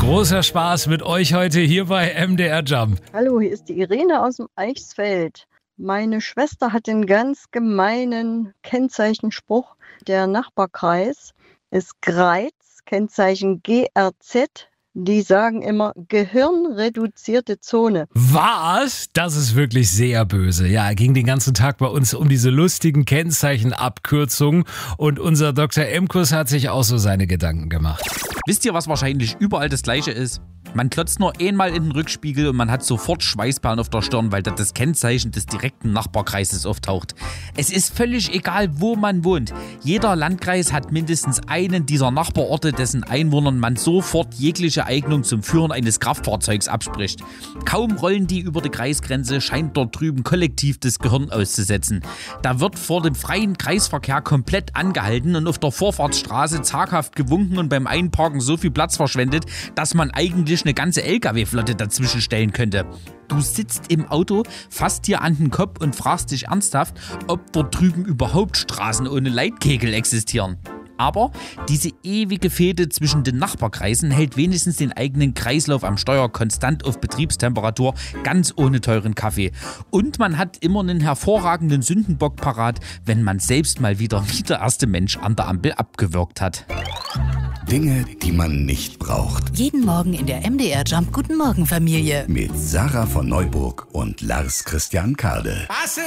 Großer Spaß mit euch heute hier bei MDR Jump. Hallo, hier ist die Irene aus dem Eichsfeld. Meine Schwester hat den ganz gemeinen Kennzeichenspruch. Der Nachbarkreis ist Greiz, Kennzeichen GRZ. Die sagen immer gehirnreduzierte Zone. Was? Das ist wirklich sehr böse. Ja, ging den ganzen Tag bei uns um diese lustigen Kennzeichenabkürzungen und unser Dr. Emkus hat sich auch so seine Gedanken gemacht. Wisst ihr, was wahrscheinlich überall das Gleiche ist? Man klotzt nur einmal in den Rückspiegel und man hat sofort Schweißperlen auf der Stirn, weil da das Kennzeichen des direkten Nachbarkreises auftaucht. Es ist völlig egal, wo man wohnt. Jeder Landkreis hat mindestens einen dieser Nachbarorte, dessen Einwohnern man sofort jegliche Eignung zum Führen eines Kraftfahrzeugs abspricht. Kaum rollen die über die Kreisgrenze, scheint dort drüben kollektiv das Gehirn auszusetzen. Da wird vor dem freien Kreisverkehr komplett angehalten und auf der Vorfahrtsstraße zaghaft gewunken und beim Einparken so viel Platz verschwendet, dass man eigentlich eine ganze LKW-Flotte dazwischen stellen könnte. Du sitzt im Auto, fasst dir an den Kopf und fragst dich ernsthaft, ob dort drüben überhaupt Straßen ohne Leitkegel existieren. Aber diese ewige Fehde zwischen den Nachbarkreisen hält wenigstens den eigenen Kreislauf am Steuer konstant auf Betriebstemperatur, ganz ohne teuren Kaffee. Und man hat immer einen hervorragenden Sündenbock parat, wenn man selbst mal wieder wie der erste Mensch an der Ampel abgewürgt hat. Dinge, die man nicht braucht. Jeden Morgen in der MDR Jump Guten Morgen Familie. Mit Sarah von Neuburg und Lars Christian Kade.